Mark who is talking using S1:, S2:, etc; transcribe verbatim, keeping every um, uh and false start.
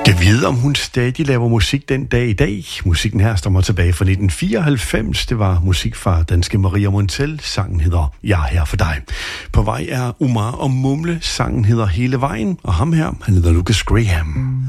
S1: Kan vide, om hun stadig laver musik den dag i dag. Musikken her stammer tilbage fra nitten fireoghalvfems. Det var musik fra danske Maria Montell. Sangen hedder Jeg er her for dig. På vej er Omar og Mumle. Sangen hedder Hele vejen. Og ham her, han hedder Lucas Graham.